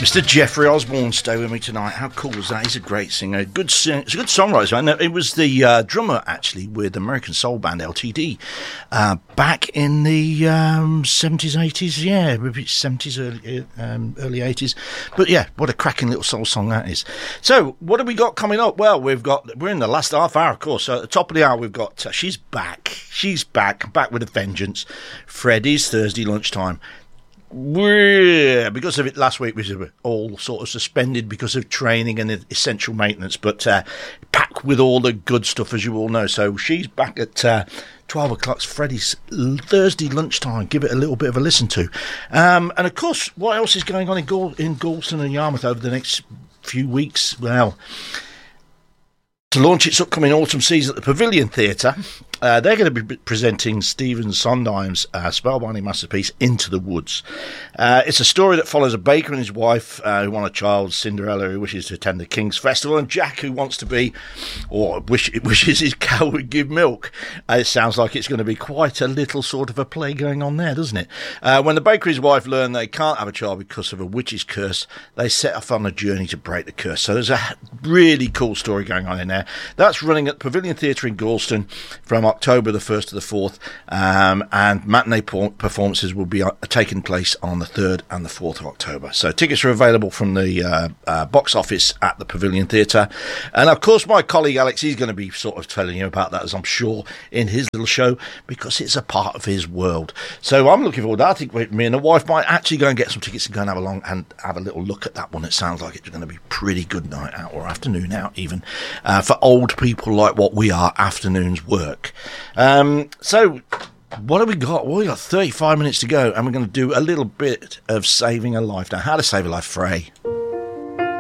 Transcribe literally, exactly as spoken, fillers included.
Mister Jeffrey Osborne, stay with me tonight. How cool was that? He's a great singer, good sing- he's a good songwriter. And it was the uh, drummer actually with American soul band L T D uh, back in the um, seventies, eighties. Yeah, maybe seventies, early um, early eighties. But yeah, what a cracking little soul song that is. So, what have we got coming up? Well, we've got we're in the last half hour, of course. So at the top of the hour, we've got uh, she's back, she's back, back with a vengeance. Freddie's Thursday lunchtime. Because of it last week, we were all sort of suspended because of training and essential maintenance, but uh, packed with all the good stuff, as you all know. So she's back at uh, twelve o'clock, Freddie's Thursday lunchtime. Give it a little bit of a listen to. Um, and of course, what else is going on in, Gal- in Galston and Yarmouth over the next few weeks? Well, to launch its upcoming autumn season at the Pavilion Theatre, uh, they're going to be presenting Stephen Sondheim's uh, spellbinding masterpiece, Into the Woods. Uh, it's a story that follows a baker and his wife uh, who want a child, Cinderella, who wishes to attend the King's Festival, and Jack, who wants to be, or wish, wishes his cow would give milk. Uh, it sounds like it's going to be quite a little sort of a play going on there, doesn't it? Uh, when the baker and his wife learn they can't have a child because of a witch's curse, they set off on a journey to break the curse. So there's a really cool story going on in there. That's running at Pavilion Theatre in Galston from October the first to the fourth, um, and matinee performances will be uh, taking place on the third and the fourth of October. So tickets are available from the uh, uh, box office at the Pavilion Theatre. And of course, my colleague Alex, he's going to be sort of telling you about that, as I'm sure, in his little show, because it's a part of his world. So I'm looking forward to that. I think me and the wife might actually go and get some tickets and go and have a long and have a little look at that one. It sounds like it's going to be a pretty good night out, or afternoon out even, uh, for old people like what we are. Afternoons work. Um, so what have we got? Well, we got thirty-five minutes to go, and we're going to do a little bit of saving a life. Now, how to save a life, Frey.